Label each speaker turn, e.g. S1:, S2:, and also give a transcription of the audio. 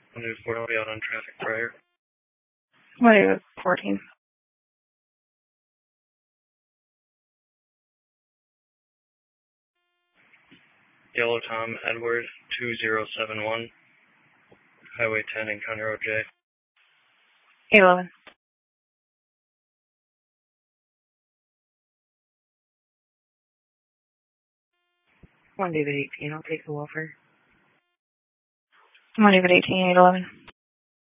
S1: I'll be out on traffic prior.
S2: What are you, 14?
S1: Yellow Tom Edward 2071, Highway 10 in County Road J.
S2: 11. 1 David 18, I'll take the Wolfer. 1 David 18, 811.